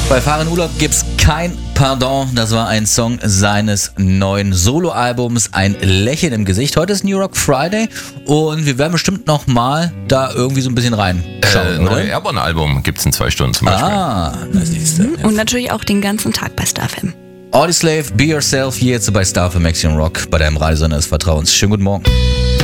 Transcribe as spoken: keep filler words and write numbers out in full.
Bei Farin Urlaub gibt's kein Pardon. Das war ein Song seines neuen Soloalbums, Ein Lächeln im Gesicht. Heute ist New Rock Friday und wir werden bestimmt noch mal da irgendwie so ein bisschen reinschauen, äh, oder? Neue Airborne-Album gibt's in zwei Stunden zum Beispiel. Ah, das siehst du. Und natürlich auch den ganzen Tag bei StarFM. Audioslave, Be Yourself, hier jetzt bei StarFM Action Rock, bei deinem Radiosender des Vertrauens. Schönen guten Morgen.